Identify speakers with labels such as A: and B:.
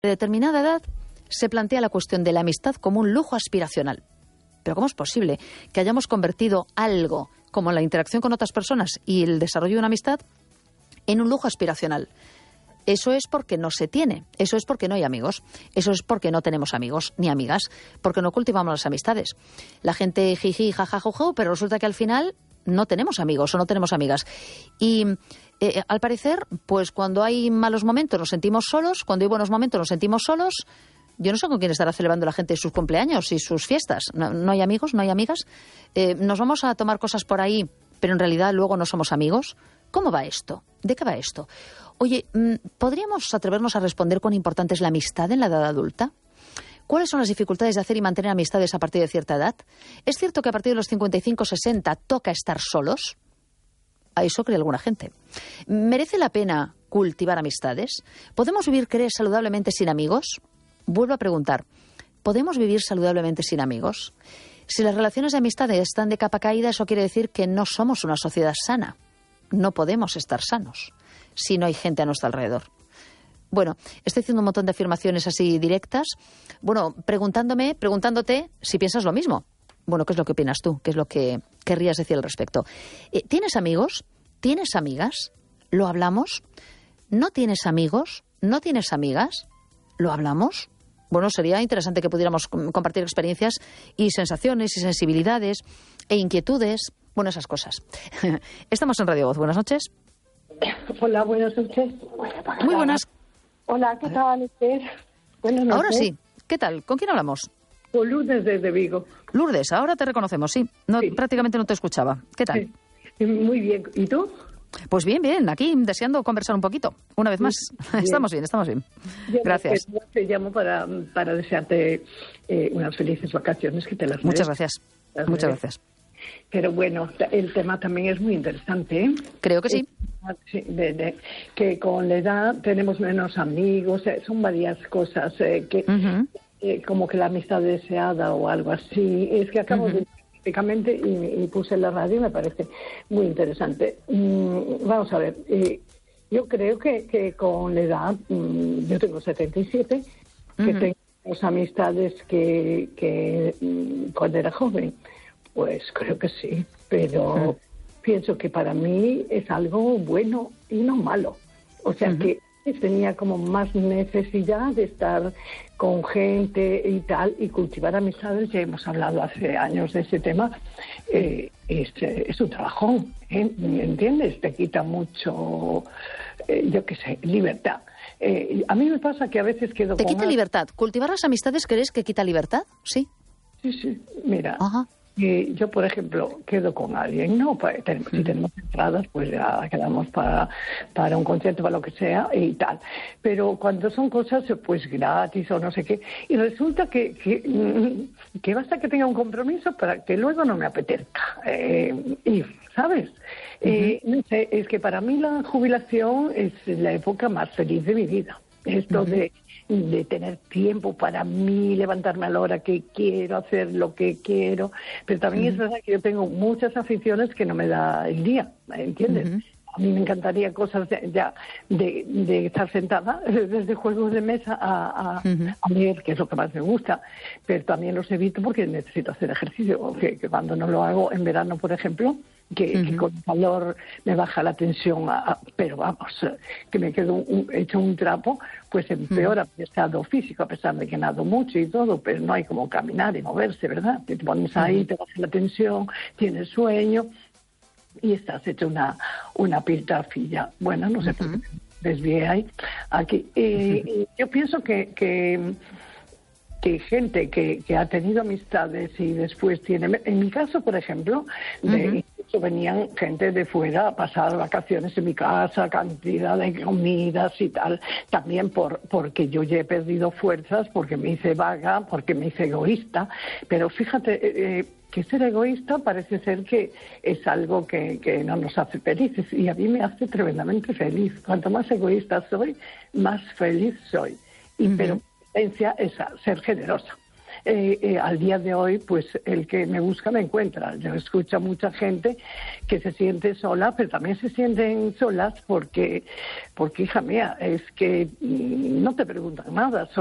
A: De determinada edad se plantea la cuestión de la amistad como un lujo aspiracional. Pero ¿cómo es posible que hayamos convertido algo como la interacción con otras personas y el desarrollo de una amistad en un lujo aspiracional? Eso es porque no se tiene, eso es porque no hay amigos, eso es porque no tenemos amigos ni amigas, porque no cultivamos las amistades. La gente jiji, jajajuju, pero resulta que al final no tenemos amigos o no tenemos amigas. Y al parecer, pues cuando hay malos momentos nos sentimos solos, cuando hay buenos momentos nos sentimos solos. Yo no sé con quién estará celebrando la gente sus cumpleaños y sus fiestas. No hay amigos, no hay amigas. Nos vamos a tomar cosas por ahí, pero en realidad luego no somos amigos. ¿Cómo va esto? ¿De qué va esto? Oye, ¿podríamos atrevernos a responder cuán importante es la amistad en la edad adulta? ¿Cuáles son las dificultades de hacer y mantener amistades a partir de cierta edad? ¿Es cierto que a partir de los 55-60 toca estar solos? A eso cree alguna gente. ¿Merece la pena cultivar amistades? ¿Podemos vivir, crees, saludablemente sin amigos? Vuelvo a preguntar, ¿podemos vivir saludablemente sin amigos? Si las relaciones de amistad están de capa caída, eso quiere decir que no somos una sociedad sana. No podemos estar sanos si no hay gente a nuestro alrededor. Bueno, estoy haciendo un montón de afirmaciones así directas. Bueno, preguntándote si piensas lo mismo. Bueno, ¿qué es lo que opinas tú? ¿Qué es lo que querrías decir al respecto? ¿Tienes amigos? ¿Tienes amigas? ¿Lo hablamos? ¿No tienes amigos? ¿No tienes amigas? ¿Lo hablamos? Bueno, sería interesante que pudiéramos compartir experiencias y sensaciones y sensibilidades e inquietudes. Bueno, esas cosas. Estamos en Radio Voz. Buenas noches.
B: Hola, buenas noches.
A: Muy buenas.
B: Hola, ¿qué tal, Esther? Buenas noches.
A: Ahora sí. ¿Qué tal? ¿Con quién hablamos?
B: Con Lourdes desde Vigo.
A: Lourdes, ahora te reconocemos, sí.
B: Sí.
A: Prácticamente no te escuchaba. ¿Qué tal?
B: Sí. Muy bien. ¿Y tú?
A: Pues bien, aquí deseando conversar un poquito. Una vez más. Bien. Estamos bien. Gracias.
B: Te llamo para desearte unas felices vacaciones, que te las
A: Muchas gracias. Muchas gracias.
B: Pero bueno, el tema también es muy interesante, ¿eh?
A: Creo que sí.
B: Sí, que con la edad tenemos menos amigos, son varias cosas como que la amistad deseada o algo así. Es que acabo de prácticamente y puse en la radio y me parece muy interesante. Vamos a ver, yo creo que con la edad, yo tengo 77, que tengo amistades que cuando era joven. Pues creo que sí, pero pienso que para mí es algo bueno y no malo. O sea que tenía como más necesidad de estar con gente y tal, y cultivar amistades. Ya hemos hablado hace años de ese tema. Es un trabajón, ¿me entiendes? Te quita mucho, yo qué sé, libertad. A mí me pasa que a veces quedo
A: ¿Te quita libertad? ¿Cultivar las amistades crees que quita libertad? Sí.
B: Sí, mira. Yo, por ejemplo, quedo con alguien, ¿no? Si tenemos entradas, pues ya quedamos para un concierto, para lo que sea y tal. Pero cuando son cosas, pues gratis o no sé qué, y resulta que basta que tenga un compromiso para que luego no me apetezca ir, ¿sabes? No sé, es que para mí la jubilación es la época más feliz de mi vida. Esto de tener tiempo para mí, levantarme a la hora que quiero, hacer lo que quiero. Pero también es verdad que yo tengo muchas aficiones que no me da el día, ¿entiendes? A mí me encantaría cosas de estar sentada, desde juegos de mesa a leer, que es lo que más me gusta, pero también los evito porque necesito hacer ejercicio, que cuando no lo hago en verano, por ejemplo, que con calor me baja la tensión, pero vamos, que me quedo hecho un trapo, pues empeora mi estado físico, a pesar de que nado mucho y todo, pero no hay como caminar y moverse, ¿verdad? Te pones ahí, te baja la tensión, tienes sueño y estás hecho una piltrafilla. Bueno, no sé por qué me desvié ahí. Aquí. Yo pienso que gente que ha tenido amistades y después tiene... En mi caso, por ejemplo, incluso venían gente de fuera a pasar vacaciones en mi casa, cantidad de comidas y tal. También porque yo ya he perdido fuerzas, porque me hice vaga, porque me hice egoísta. Pero fíjate... que ser egoísta parece ser que es algo que no nos hace felices, y a mí me hace tremendamente feliz. Cuanto más egoísta soy, más feliz soy. Pero mi tendencia es a ser generosa. al día de hoy, pues el que me busca me encuentra. Yo escucho a mucha gente que se siente sola, pero también se sienten solas porque hija mía, es que no te preguntan nada.